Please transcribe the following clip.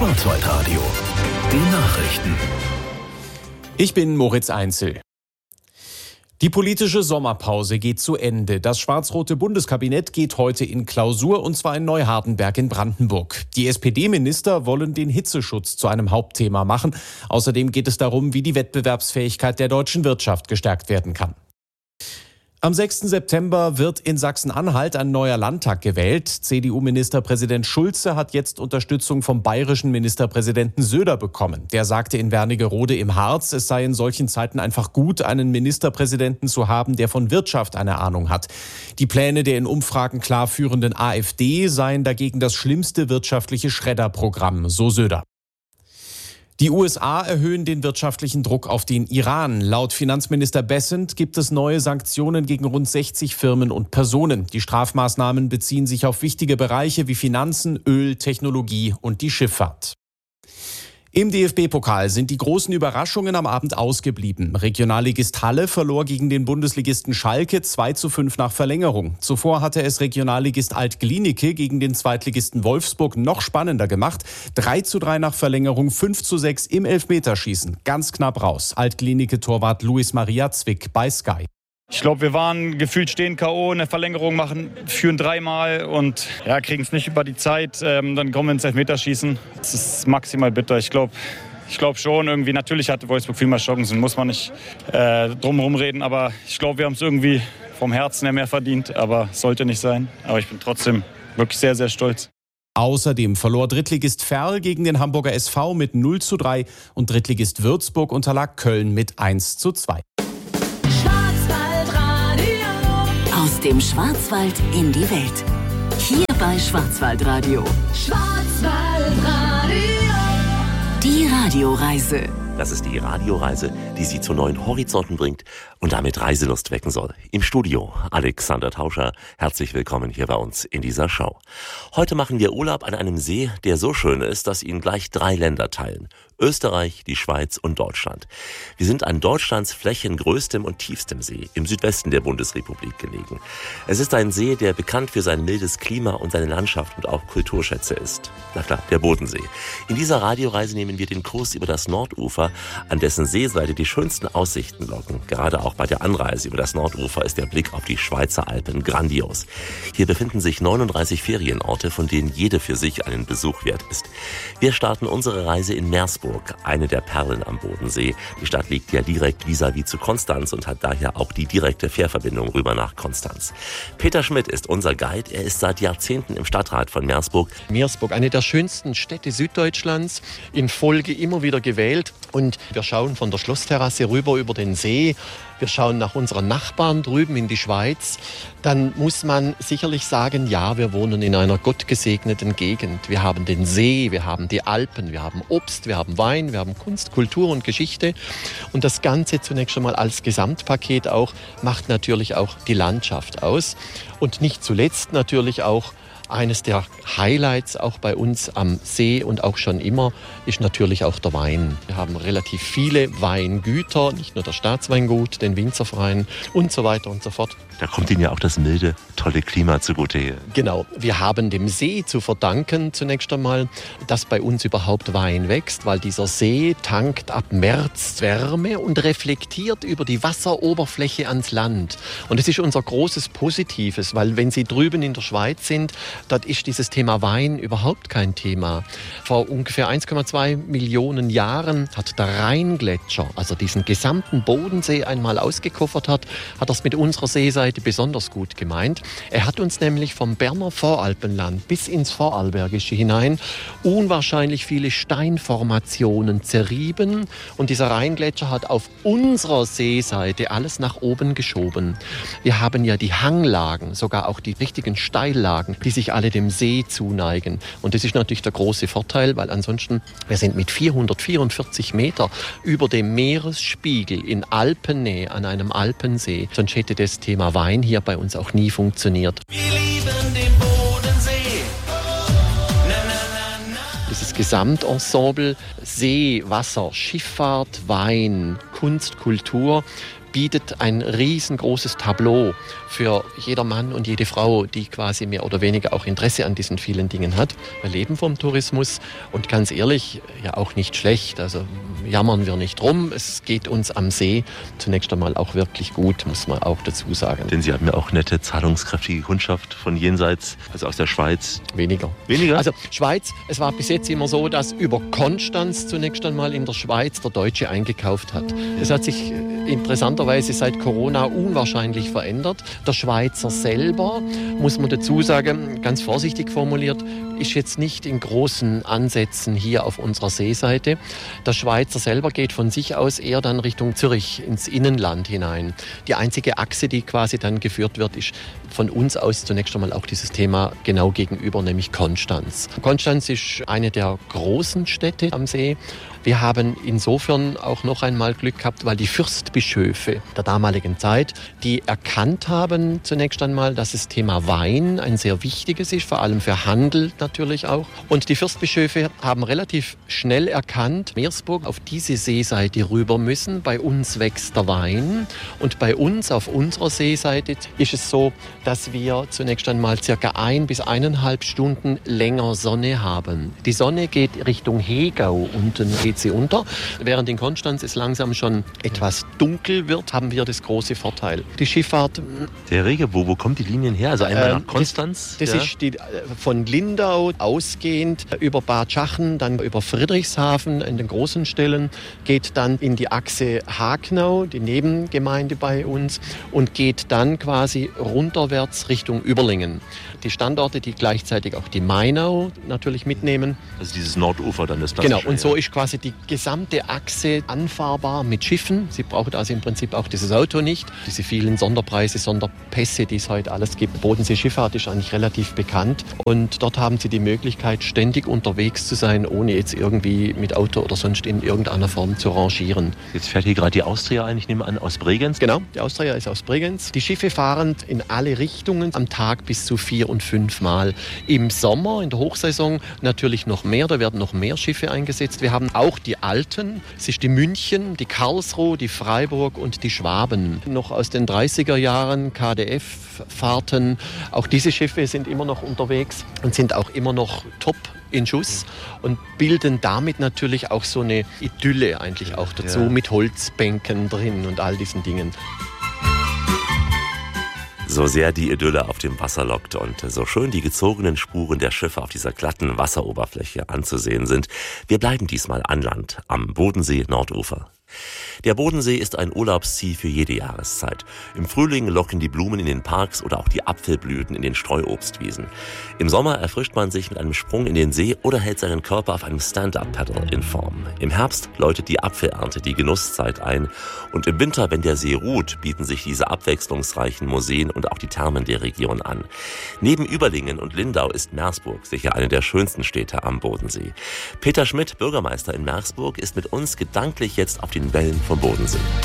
Schwarzwaldradio. Die Nachrichten. Ich bin Moritz Einzel. Die politische Sommerpause geht zu Ende. Das schwarz-rote Bundeskabinett geht heute in Klausur, und zwar in Neuhardenberg in Brandenburg. Die SPD-Minister wollen den Hitzeschutz zu einem Hauptthema machen. Außerdem geht es darum, wie die Wettbewerbsfähigkeit der deutschen Wirtschaft gestärkt werden kann. Am 6. September wird in Sachsen-Anhalt ein neuer Landtag gewählt. CDU-Ministerpräsident Schulze hat jetzt Unterstützung vom bayerischen Ministerpräsidenten Söder bekommen. Der sagte in Wernigerode im Harz, es sei in solchen Zeiten einfach gut, einen Ministerpräsidenten zu haben, der von Wirtschaft eine Ahnung hat. Die Pläne der in Umfragen klar führenden AfD seien dagegen das schlimmste wirtschaftliche Schredderprogramm, so Söder. Die USA erhöhen den wirtschaftlichen Druck auf den Iran. Laut Finanzminister Bessent gibt es neue Sanktionen gegen rund 60 Firmen und Personen. Die Strafmaßnahmen beziehen sich auf wichtige Bereiche wie Finanzen, Öl, Technologie und die Schifffahrt. Im DFB-Pokal sind die großen Überraschungen am Abend ausgeblieben. Regionalligist Halle verlor gegen den Bundesligisten Schalke 2:5 nach Verlängerung. Zuvor hatte es Regionalligist Alt-Glienicke gegen den Zweitligisten Wolfsburg noch spannender gemacht. 3:3 nach Verlängerung, 5:6 im Elfmeterschießen. Ganz knapp raus. Alt-Glienicke-Torwart Luis Maria Zwick bei Sky. Ich glaube, wir waren gefühlt stehen K.O., eine Verlängerung machen, führen 3-mal und kriegen es nicht über die Zeit. Dann kommen wir ins Elfmeterschießen. Das ist maximal bitter. Ich glaube schon irgendwie, natürlich hatte Wolfsburg viel mehr Chancen, muss man nicht drum herum reden. Aber ich glaube, wir haben es irgendwie vom Herzen her mehr verdient, aber sollte nicht sein. Aber ich bin trotzdem wirklich sehr, sehr stolz. Außerdem verlor Drittligist Verl gegen den Hamburger SV mit 0:3 und Drittligist Würzburg unterlag Köln mit 1:2. Aus dem Schwarzwald in die Welt. Hier bei Schwarzwaldradio. Schwarzwaldradio. Die Radioreise. Das ist die Radioreise, die Sie zu neuen Horizonten bringt und damit Reiselust wecken soll. Im Studio Alexander Tauscher. Herzlich willkommen hier bei uns in dieser Show. Heute machen wir Urlaub an einem See, der so schön ist, dass ihn gleich 3 Länder teilen. Österreich, die Schweiz und Deutschland. Wir sind an Deutschlands flächengrößtem und tiefstem See im Südwesten der Bundesrepublik gelegen. Es ist ein See, der bekannt für sein mildes Klima und seine Landschaft und auch Kulturschätze ist. Na klar, der Bodensee. In dieser Radioreise nehmen wir den Kurs über das Nordufer, an dessen Seeseite die schönsten Aussichten locken. Gerade auch bei der Anreise über das Nordufer ist der Blick auf die Schweizer Alpen grandios. Hier befinden sich 39 Ferienorte, von denen jede für sich einen Besuch wert ist. Wir starten unsere Reise in Meersburg, eine der Perlen am Bodensee. Die Stadt liegt ja direkt vis-à-vis zu Konstanz und hat daher auch die direkte Fährverbindung rüber nach Konstanz. Peter Schmidt ist unser Guide. Er ist seit Jahrzehnten im Stadtrat von Meersburg. Meersburg, eine der schönsten Städte Süddeutschlands, in Folge immer wieder gewählt. Und wir schauen von der Schlossterrasse rüber über den See. Wir schauen nach unseren Nachbarn drüben in die Schweiz. Dann muss man sicherlich sagen, ja, wir wohnen in einer gottgesegneten Gegend. Wir haben den See, wir haben die Alpen, wir haben Obst, wir haben Wein, wir haben Kunst, Kultur und Geschichte. Und das Ganze zunächst einmal als Gesamtpaket auch macht natürlich auch die Landschaft aus. Und nicht zuletzt natürlich auch eines der Highlights auch bei uns am See und auch schon immer ist natürlich auch der Wein. Wir haben relativ viele Weingüter, nicht nur der Staatsweingut, den Winzerverein und so weiter und so fort. Da kommt Ihnen ja auch das milde, tolle Klima zugute hier. Genau, wir haben dem See zu verdanken zunächst einmal, dass bei uns überhaupt Wein wächst, weil dieser See tankt ab März Wärme und reflektiert über die Wasseroberfläche ans Land. Und das ist unser großes Positives, weil wenn Sie drüben in der Schweiz sind, dort ist dieses Thema Wein überhaupt kein Thema. Vor ungefähr 1,2 Millionen Jahren hat der Rheingletscher, also diesen gesamten Bodensee einmal ausgekoffert hat das mit unserer Seeseite besonders gut gemeint. Er hat uns nämlich vom Berner Voralpenland bis ins Vorarlbergische hinein unwahrscheinlich viele Steinformationen zerrieben und dieser Rheingletscher hat auf unserer Seeseite alles nach oben geschoben. Wir haben ja die Hanglagen, sogar auch die richtigen Steillagen, die sich alle dem See zuneigen. Und das ist natürlich der große Vorteil, weil ansonsten, wir sind mit 444 Meter über dem Meeresspiegel in Alpennähe an einem Alpensee. Sonst hätte das Thema Wein hier bei uns auch nie funktioniert. Wir lieben den Bodensee. Dieses Gesamtensemble See, Wasser, Schifffahrt, Wein, Kunst, Kultur bietet ein riesengroßes Tableau für jeder Mann und jede Frau, die quasi mehr oder weniger auch Interesse an diesen vielen Dingen hat. Wir leben vom Tourismus und ganz ehrlich, ja auch nicht schlecht. Also jammern wir nicht drum. Es geht uns am See zunächst einmal auch wirklich gut, muss man auch dazu sagen. Denn Sie haben ja auch nette, zahlungskräftige Kundschaft von jenseits, also aus der Schweiz. Weniger. Also Schweiz, es war bis jetzt immer so, dass über Konstanz zunächst einmal in der Schweiz der Deutsche eingekauft hat. Das hat sich interessanterweise seit Corona unwahrscheinlich verändert. Der Schweizer selber, muss man dazu sagen, ganz vorsichtig formuliert, ist jetzt nicht in großen Ansätzen hier auf unserer Seeseite. Der Schweizer selber geht von sich aus eher dann Richtung Zürich, ins Innenland hinein. Die einzige Achse, die quasi dann geführt wird, ist von uns aus zunächst einmal auch dieses Thema genau gegenüber, nämlich Konstanz. Konstanz ist eine der großen Städte am See. Wir haben insofern auch noch einmal Glück gehabt, weil die Fürstbischöfe der damaligen Zeit, die erkannt haben zunächst einmal, dass das Thema Wein ein sehr wichtiges ist, vor allem für Handel natürlich auch. Und die Fürstbischöfe haben relativ schnell erkannt, Meersburg auf diese Seeseite rüber müssen. Bei uns wächst der Wein und bei uns auf unserer Seeseite ist es so, dass wir zunächst einmal circa 1 bis 1,5 Stunden länger Sonne haben. Die Sonne geht Richtung Hegau, unten geht sie unter. Während in Konstanz es langsam schon etwas dunkel wird, haben wir das große Vorteil. Die Schifffahrt... Der Rege, wo kommt die Linien her? Also einmal nach Konstanz? Das ist von Lindau ausgehend über Bad Schachen, dann über Friedrichshafen in den großen Stellen, geht dann in die Achse Hagnau, die Nebengemeinde bei uns, und geht dann quasi runterwärts Richtung Überlingen. Die Standorte, die gleichzeitig auch die Mainau natürlich mitnehmen. Also dieses Nordufer dann das klassische. Genau, und so ist quasi die gesamte Achse anfahrbar mit Schiffen. Sie braucht also im Prinzip auch dieses Auto nicht. Diese vielen Sonderpreise, Sonderpässe, die es heute alles gibt. Bodenseeschifffahrt ist eigentlich relativ bekannt. Und dort haben Sie die Möglichkeit, ständig unterwegs zu sein, ohne jetzt irgendwie mit Auto oder sonst in irgendeiner Form zu rangieren. Jetzt fährt hier gerade die Austria ein, ich nehme an, aus Bregenz. Genau, die Austria ist aus Bregenz. Die Schiffe fahren in alle Richtungen am Tag bis zu 4 und 5 Mal. Im Sommer, in der Hochsaison, natürlich noch mehr. Da werden noch mehr Schiffe eingesetzt. Wir haben auch die alten. Es ist die München, die Karlsruhe, die Freiburg und die Schwaben. Noch aus den 30er Jahren KDF-Fahrten. Auch diese Schiffe sind immer noch unterwegs und sind auch immer noch top in Schuss und bilden damit natürlich auch so eine Idylle eigentlich auch dazu, mit Holzbänken drin und all diesen Dingen. So sehr die Idylle auf dem Wasser lockt und so schön die gezogenen Spuren der Schiffe auf dieser glatten Wasseroberfläche anzusehen sind, wir bleiben diesmal an Land, am Bodensee-Nordufer. Der Bodensee ist ein Urlaubsziel für jede Jahreszeit. Im Frühling locken die Blumen in den Parks oder auch die Apfelblüten in den Streuobstwiesen. Im Sommer erfrischt man sich mit einem Sprung in den See oder hält seinen Körper auf einem Stand-Up-Paddle in Form. Im Herbst läutet die Apfelernte die Genusszeit ein. Und im Winter, wenn der See ruht, bieten sich diese abwechslungsreichen Museen und auch die Thermen der Region an. Neben Überlingen und Lindau ist Meersburg sicher eine der schönsten Städte am Bodensee. Peter Schmidt, Bürgermeister in Meersburg, ist mit uns gedanklich jetzt auf den Wellen vom Bodensee.